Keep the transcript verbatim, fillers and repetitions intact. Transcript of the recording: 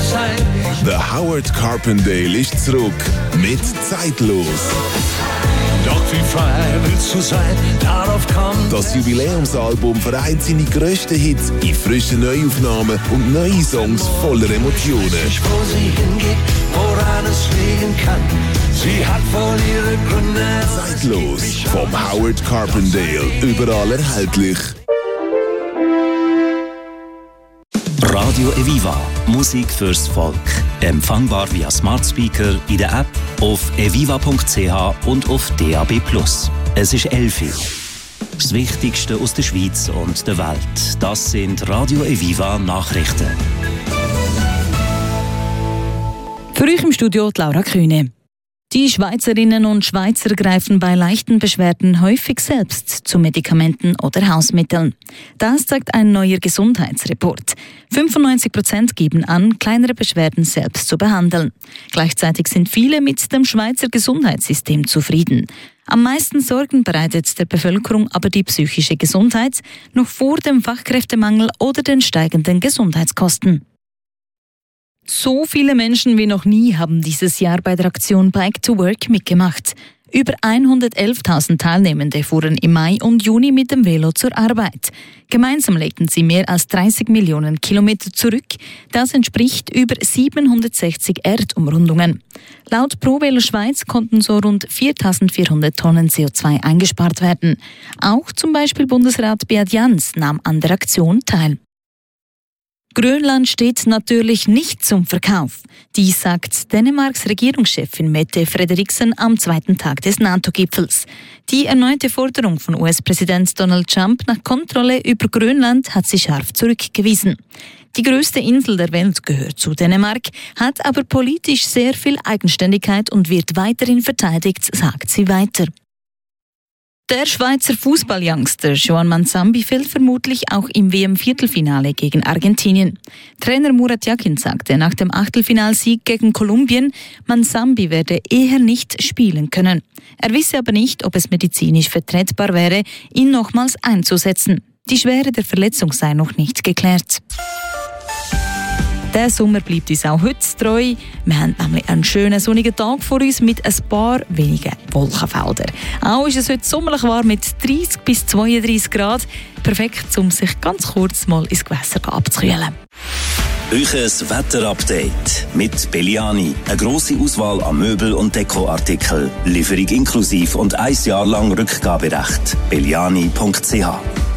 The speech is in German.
sein. The Howard Carpendale ist zurück mit Zeitlos. Doch wie frei willst du sein, darauf kommt. Das Jubiläumsalbum vereint seine grössten Hits in frischen Neuaufnahmen und neue Songs voller Emotionen. Nicht, wo sie hingeht, woran es liegen kann. Sie hat wohl ihre Gründe. Zeitlos vom Howard Carpendale. Überall erhältlich. Radio Eviva. Musik fürs Volk. Empfangbar via Smart Speaker in der App, auf eviva punkt c h und auf D A B plus. Es ist elf Uhr. Das Wichtigste aus der Schweiz und der Welt. Das sind Radio Eviva Nachrichten. Für euch im Studio die Laura Kühne. Die Schweizerinnen und Schweizer greifen bei leichten Beschwerden häufig selbst zu Medikamenten oder Hausmitteln. Das zeigt ein neuer Gesundheitsreport. fünfundneunzig Prozent geben an, kleinere Beschwerden selbst zu behandeln. Gleichzeitig sind viele mit dem Schweizer Gesundheitssystem zufrieden. Am meisten Sorgen bereitet der Bevölkerung aber die psychische Gesundheit, noch vor dem Fachkräftemangel oder den steigenden Gesundheitskosten. So viele Menschen wie noch nie haben dieses Jahr bei der Aktion Bike to Work mitgemacht. Über hundertelftausend Teilnehmende fuhren im Mai und Juni mit dem Velo zur Arbeit. Gemeinsam legten sie mehr als dreißig Millionen Kilometer zurück. Das entspricht über siebenhundertsechzig Erdumrundungen. Laut ProVelo Schweiz konnten so rund viertausendvierhundert Tonnen C O zwei eingespart werden. Auch zum Beispiel Bundesrat Beat Jans nahm an der Aktion teil. Grönland steht natürlich nicht zum Verkauf. Dies sagt Dänemarks Regierungschefin Mette Frederiksen am zweiten Tag des NATO-Gipfels. Die erneute Forderung von U S-Präsident Donald Trump nach Kontrolle über Grönland hat sie scharf zurückgewiesen. Die größte Insel der Welt gehört zu Dänemark, hat aber politisch sehr viel Eigenständigkeit und wird weiterhin verteidigt, sagt sie weiter. Der Schweizer Fußball-Youngster Joan Mansambi fehlt vermutlich auch im W M-Viertelfinale gegen Argentinien. Trainer Murat Yakin sagte nach dem Achtelfinalsieg gegen Kolumbien, Mansambi werde eher nicht spielen können. Er wisse aber nicht, ob es medizinisch vertretbar wäre, ihn nochmals einzusetzen. Die Schwere der Verletzung sei noch nicht geklärt. Der Sommer bleibt uns auch heute treu. Wir haben nämlich einen schönen sonnigen Tag vor uns mit ein paar wenigen Wolkenfeldern. Auch ist es heute sommerlich warm mit dreißig bis zweiunddreißig Grad. Perfekt, um sich ganz kurz mal ins Gewässer abzukühlen. Euches Wetterupdate mit Belliani. Eine grosse Auswahl an Möbel- und Dekoartikeln. Lieferung inklusiv und ein Jahr lang Rückgaberecht. belliani punkt c h